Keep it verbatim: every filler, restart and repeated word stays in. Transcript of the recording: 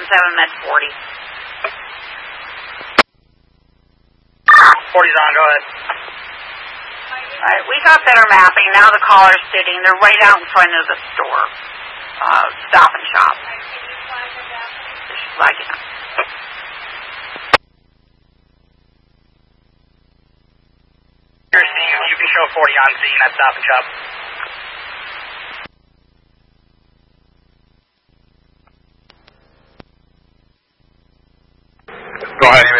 seven med forty. forty's on, go ahead. Alright, we got better mapping. Now the caller's sitting. They're right out in front of the store. Uh, Stop and Shop. Just flagging up. You can show forty on scene at Stop and Shop. Go ahead.